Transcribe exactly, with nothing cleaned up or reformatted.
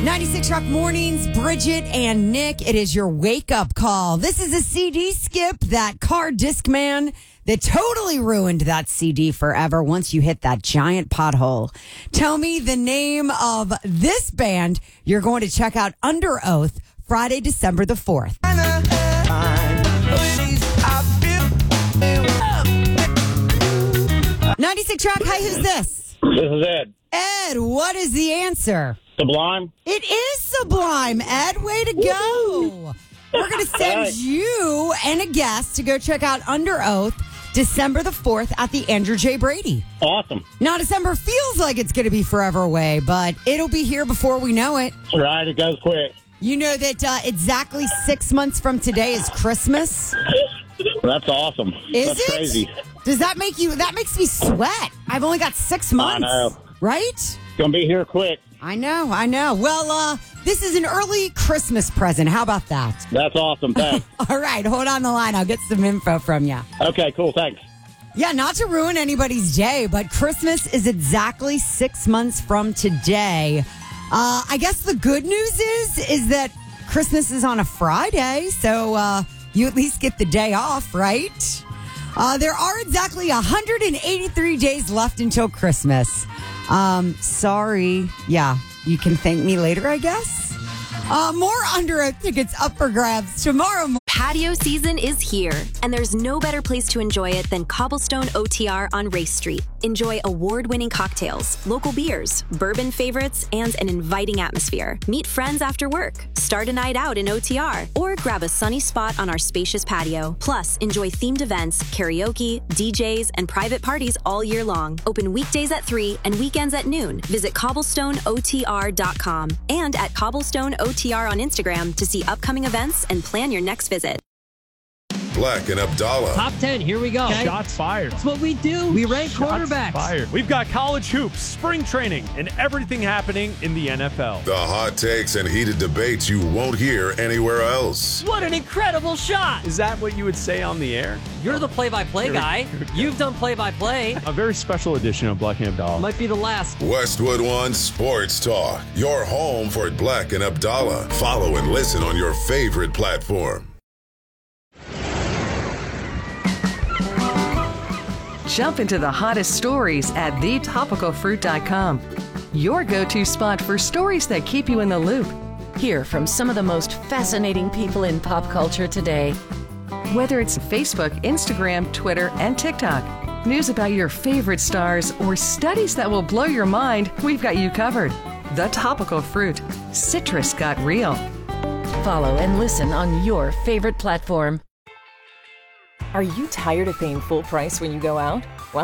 ninety-six Rock Mornings, Bridget and Nick. It is your wake-up call. This is a C D skip, that car disc man that totally ruined that C D forever once you hit that giant pothole. Tell me the name of this band you're going to check out under oath Friday, December the fourth. ninety-six Rock, hi, who's this? This is Ed. Ed, what is the answer? Sublime. It is Sublime. Ed, way to go. We're going to send Right. you and a guest to go check out Under Oath December the fourth at the Andrew J. Brady. Awesome. Now, December feels like it's going to be forever away, but it'll be here before we know it. Right, it goes quick. You know that uh, exactly six months from today is Christmas? That's awesome. Is That's it? crazy. Does that make you, that makes me sweat. I've only got six months. know. Right? It's going to be here quick. I know, I know. Well, uh, this is an early Christmas present. How about that? That's awesome. Thanks. All right, hold on the line. I'll get some info from you. Okay, cool. Thanks. Yeah, not to ruin anybody's day, but Christmas is exactly six months from today. Uh, I guess the good news is, is that Christmas is on a Friday, so uh, you at least get the day off, right? Uh, there are exactly one hundred eighty-three days left until Christmas. Um, sorry. Yeah, you can thank me later, I guess. Uh, more Under Oath tickets up for grabs tomorrow morning. Patio season is here, and there's no better place to enjoy it than Cobblestone O T R on Race Street. Enjoy award-winning cocktails, local beers, bourbon favorites, and an inviting atmosphere. Meet friends after work, start a night out in O T R, or grab a sunny spot on our spacious patio. Plus, enjoy themed events, karaoke, D Js, and private parties all year long. Open weekdays at three and weekends at noon. Visit cobblestone O T R dot com and at cobblestone O T R on Instagram to see upcoming events and plan your next visit. Black and Abdallah. Top ten, here we go. Okay. Shots fired. That's what we do. We rank Shots quarterbacks. fired. We've got college hoops, spring training, and everything happening in the N F L. The hot takes and heated debates you won't hear anywhere else. What an incredible shot. Is that what you would say on the air? You're the play-by-play Here we- guy. here we go. You've done play-by-play. A very special edition of Black and Abdallah. Might be the last. Westwood One Sports Talk. Your home for Black and Abdallah. Follow and listen on your favorite platform. Jump into the hottest stories at the topical fruit dot com. Your go-to spot for stories that keep you in the loop. Hear from some of the most fascinating people in pop culture today. Whether it's Facebook, Instagram, Twitter, and TikTok. News about your favorite stars or studies that will blow your mind, we've got you covered. The Topical Fruit. Citrus got real. Follow and listen on your favorite platform. Are you tired of paying full price when you go out? Well,